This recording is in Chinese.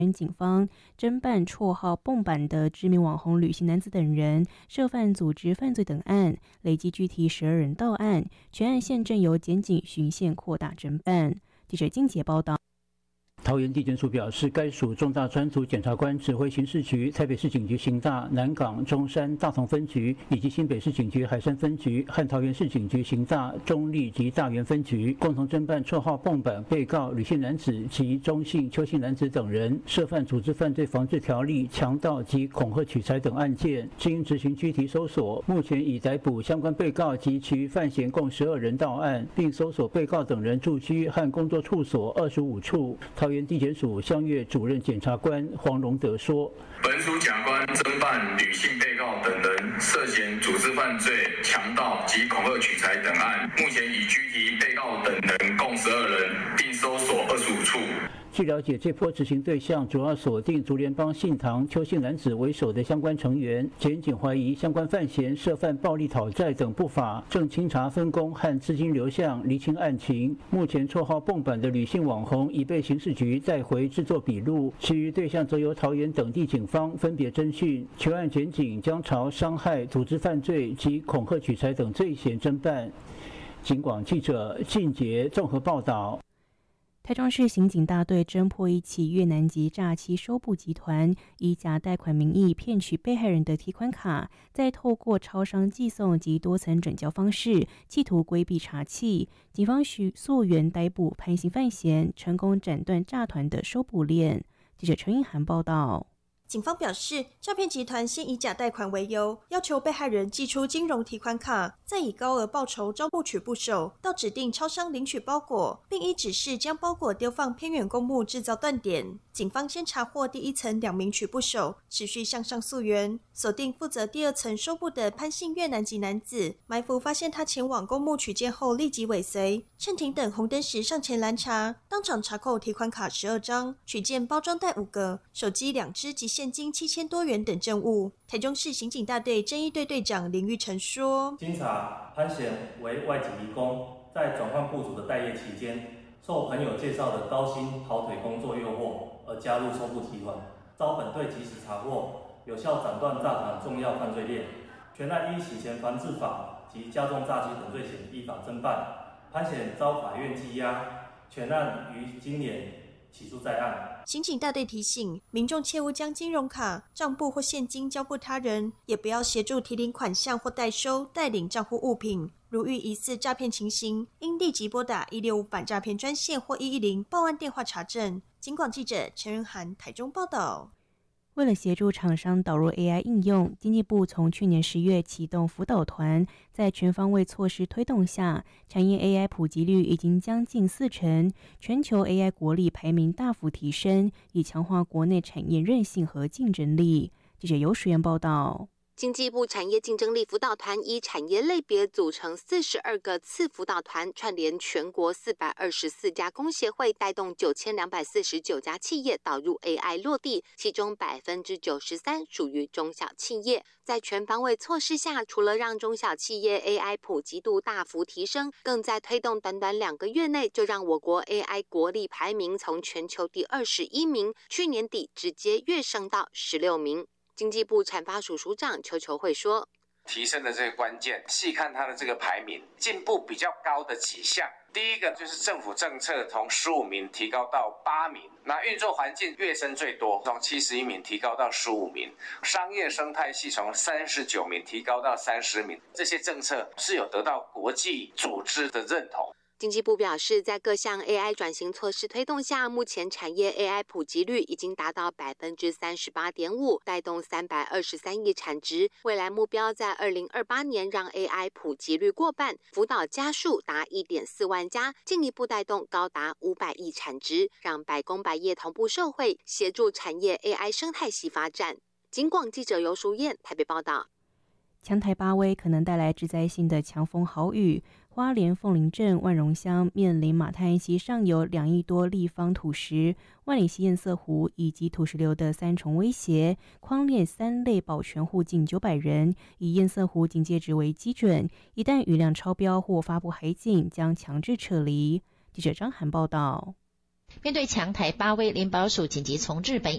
警方侦办绰号蹦板的知名网红旅行男子等人涉犯组织犯罪等案，累计具体12人到案，全案现正由检警循线扩大侦办。记者金杰报道。 桃园地检署表示，该署重大专组检察官指挥刑事局、台北市警局刑大、南港、中山、大同分局，以及新北市警局海山分局和桃园市警局刑大、中立及大园分局，共同侦办绰号蹦板被告吕姓男子及中姓、邱姓男子等人涉犯组织犯罪防治条例、强盗及恐吓取财等案件，经执行拘提搜索，目前已逮捕相关被告及其余犯嫌共12人到案，并搜索被告等人住居和工作处所25处。桃园地检署襄岳主任检察官黄荣德说：“ 本署检察官侦办吕姓被告等人涉嫌组织犯罪、强盗及恐吓取财等案，目前已拘提被告等人共12人，并搜索25处。” 据了解，这波执行对象主要锁定竹联帮信堂邱姓男子为首的相关成员。检警怀疑相关犯嫌涉犯暴力讨债等不法，正清查分工和资金流向，厘清案情。目前绰号蹦板的吕姓网红已被刑事局带回制作笔录，其余对象则由桃园等地警方分别侦讯。全案检警将朝伤害、组织犯罪及恐吓取财等罪嫌侦办。警广记者靳杰综合报道。 台中市刑警大队侦破一起越南籍诈欺收簿集团，以假贷款名义骗取被害人的提款卡，再透过超商寄送及多层转交方式，企图规避查缉。警方溯源逮捕潘姓犯嫌，成功斩断诈团的收簿链。记者陈映涵报道。 警方表示，诈骗集团先以假贷款为由，要求被害人寄出金融提款卡，再以高额报酬招募取部手，到指定超商领取包裹，并依指示将包裹丢放偏远公墓制造断点。警方先查获第一层2名取部手，持续向上溯源，锁定负责第2层收部的潘姓越南籍男子，埋伏发现他前往公墓取件后立即尾随，趁停等红灯时上前拦查，当场查扣提款卡12张，取件包装袋5个，手机2只及现金7000多元等证物。台中市刑警大队侦缉队队长林玉成说：“ 经查，潘贤为外籍移工，在转换雇主的待业期间，受朋友介绍的高薪跑腿工作诱惑，而加入收簿集团，遭本队及时查获，有效斩断诈团重要犯罪链。全案依洗钱防治法及加重诈欺等罪嫌依法侦办。潘贤遭法院羁押，全案于今年起诉在案。” 刑警大队提醒民众切勿将金融卡、账簿或现金交付他人，也不要协助提领款项或代收、代领账户物品。如遇疑似诈骗情形，应立即拨打165反诈骗专线或110报案电话查证。警广记者陈仁涵台中报道。 为了协助厂商导入 AI 应用，经济部从去年10月启动辅导团，在全方位措施推动下，产业 AI 普及率已经将近40%，全球 AI 国力排名大幅提升，以强化国内产业韧性和竞争力。记者游淑媛报道。 经济部产业竞争力辅导团以产业类别组成42个次辅导团，串联全国424家工协会，带动9249家企业导入 AI 落地，其中93%属于中小企业。在全方位措施下，除了让中小企业 AI 普及度大幅提升，更在推动短短2个月内，就让我国 AI 国力排名从全球第21名，去年底直接跃升到16名。经济部产发署署长邱球慧说， 提升的这个关键，细看它的这个排名，进步比较高的几项。第一个就是政府政策从15名提高到8名，那运作环境跃升最多，从71名提高到15名，商业生态系从39名提高到30名，这些政策是有得到国际组织的认同。 经济部表示，在各项 AI 转型措施推动下，目前产业 AI 普及率已经达到 38.5%， 带动323亿产值。未来目标在2028年让 AI 普及率过半，辅导家数达 1.4万家，进一步带动高达500亿产值，让百工百业同步受惠，协助产业 AI 生态系发展。警广记者游淑燕台北报道。 强台8威可能带来致灾性的强风豪雨，花莲凤林镇万荣乡面临马太安溪上游2亿多立方土石、万里溪堰塞湖以及土石流的3重威胁，匡列3类保全户近900人，以堰塞湖警戒值为基准，一旦雨量超标或发布海警，将强制撤离。记者张涵报道。 面对强台8威，联保署紧急从日本